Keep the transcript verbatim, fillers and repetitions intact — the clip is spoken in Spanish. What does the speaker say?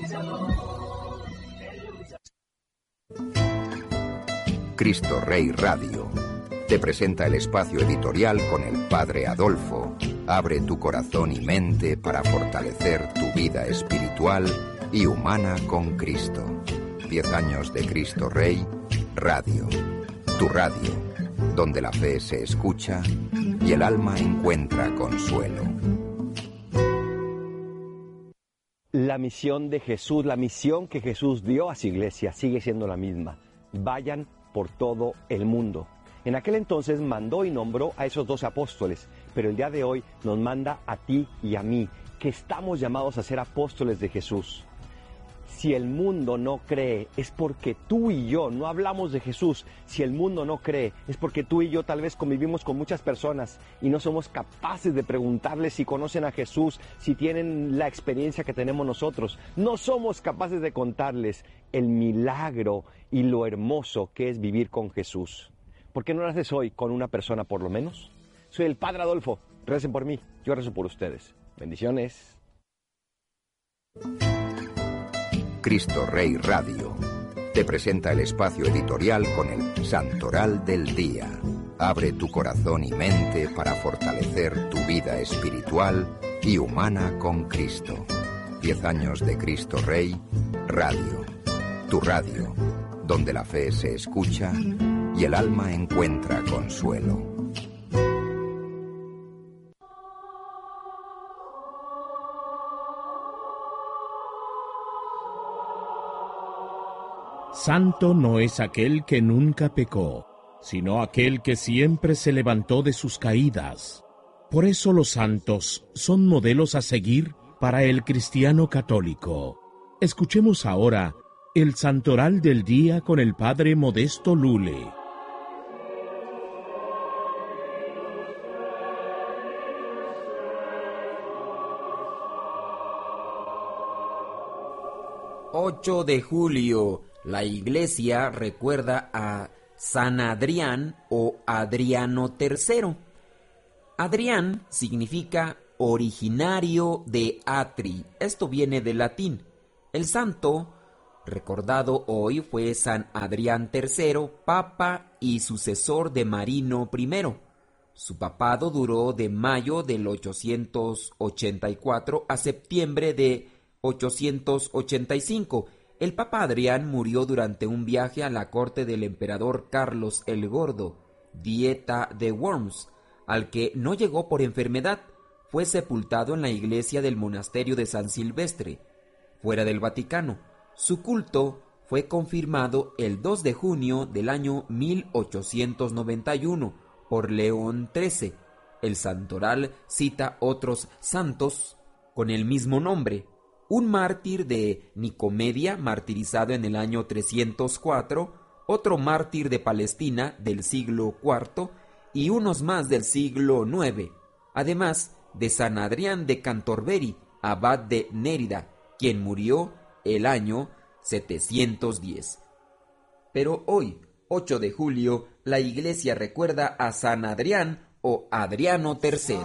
Cristo Rey Radio te presenta el espacio editorial con el Padre Adolfo. Abre tu corazón y mente para fortalecer tu vida espiritual y humana con Cristo. Diez años de Cristo Rey Radio. Tu radio, donde la fe se escucha y el alma encuentra consuelo. La misión de Jesús, la misión que Jesús dio a su iglesia sigue siendo la misma. Vayan por todo el mundo. En aquel entonces mandó y nombró a esos doce apóstoles, pero el día de hoy nos manda a ti y a mí, que estamos llamados a ser apóstoles de Jesús. Si el mundo no cree, es porque tú y yo no hablamos de Jesús. Si el mundo no cree, es porque tú y yo tal vez convivimos con muchas personas y no somos capaces de preguntarles si conocen a Jesús, si tienen la experiencia que tenemos nosotros. No somos capaces de contarles el milagro y lo hermoso que es vivir con Jesús. ¿Por qué no lo haces hoy con una persona por lo menos? Soy el Padre Adolfo. Recen por mí, yo rezo por ustedes. Bendiciones. Cristo Rey Radio te presenta el espacio editorial con el Santoral del Día. Abre tu corazón y mente para fortalecer tu vida espiritual y humana con Cristo. Diez años de Cristo Rey Radio. Tu radio, donde la fe se escucha y el alma encuentra consuelo. Santo no es aquel que nunca pecó, sino aquel que siempre se levantó de sus caídas. Por eso los santos son modelos a seguir para el cristiano católico. Escuchemos ahora el Santoral del Día con el Padre Modesto Lule. ocho de julio. La Iglesia recuerda a San Adrián o Adriano tercero. Adrián significa originario de Atri. Esto viene del latín. El santo recordado hoy fue San Adrián tercero, papa y sucesor de Marino primero. Su papado duró de mayo del ochocientos ochenta y cuatro a septiembre de ochocientos ochenta y cinco. El Papa Adrián murió durante un viaje a la corte del emperador Carlos el Gordo, Dieta de Worms, al que no llegó por enfermedad. Fue sepultado en la iglesia del monasterio de San Silvestre, fuera del Vaticano. Su culto fue confirmado el dos de junio del año mil ochocientos noventa y uno por León trece. El santoral cita otros santos con el mismo nombre. Un mártir de Nicomedia, martirizado en el año trescientos cuatro, otro mártir de Palestina del siglo cuarto y unos más del siglo nueve, además de San Adrián de Cantorberi, abad de Nérida, quien murió el año setecientos diez. Pero hoy, ocho de julio, la Iglesia recuerda a San Adrián o Adriano tercero.